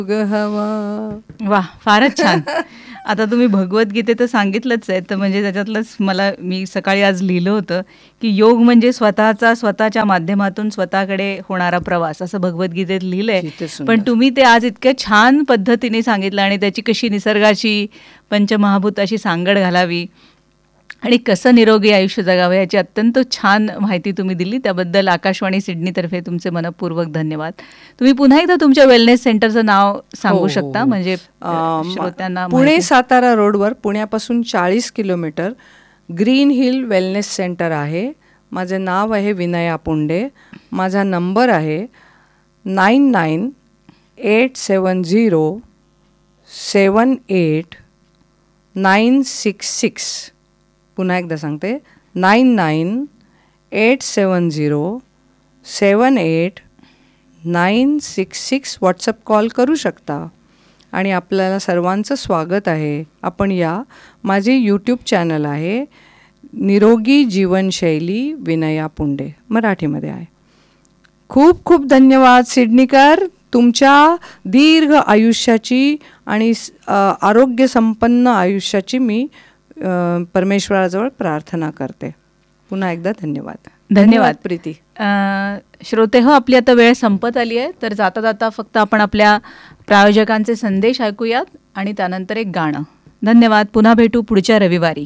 हवा. वा, फारच छान. आता तुम्ही भगवद्गीतेत सांगितलंच आहे, तर म्हणजे त्याच्यातलंच मी सकाळी आज लिहिलं होतं की योग म्हणजे स्वतःच्या माध्यमातून स्वतःकडे होणारा प्रवास, असं भगवद्गीतेत लिहिलंय. किती सुंदर. पण तुम्ही ते आज इतक्या छान पद्धतीने सांगितलं आणि त्याची कशी निसर्गाची पंचमहाभूताशी सांगड घालावी आणि कसं निरोगी आयुष्य जगावं याची अत्यंत छान माहिती तुम्ही दिली. त्याबद्दल आकाशवाणी सिडनीतर्फे तुमचे मनपूर्वक धन्यवाद. तुम्ही पुन्हा एकदा तुमच्या वेलनेस सेंटरचं नाव सांगू शकता, म्हणजे श्रोत्यांना पुणे सातारा रोडवर, पुण्यापासून 40 kilometre, Green Hill wellness centre आहे. माझे नाव आहे विनया पुंडे. माझा नंबर आहे 9987078966. पुन्हा एकदा सांगते, 9987078966. व्हॉट्सअप कॉल करू शकता. आणि आपल्याला सर्वांचं स्वागत आहे. आपण या. माझी यूट्यूब चॅनल आहे निरोगी जीवनशैली विनया पुंडे, मराठीमध्ये आहे. खूप खूप धन्यवाद सिडनीकर. तुमच्या दीर्घ आयुष्याची आणि आरोग्यसंपन्न आयुष्याची मी परमेश्वराजवळ प्रार्थना करते. पुन्हा एकदा धन्यवाद. धन्यवाद प्रीती. श्रोते हो, आपली आता वेळ संपत आली आहे, तर जाता जाता फक्त आपण आपल्या प्रायोजकांचे संदेश ऐकूयात आणि त्यानंतर एक गाणं. धन्यवाद. पुन्हा भेटू पुढच्या रविवारी.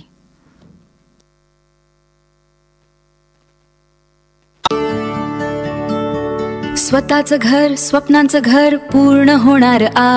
स्वतःचं घर, स्वप्नांचं घर पूर्ण होणार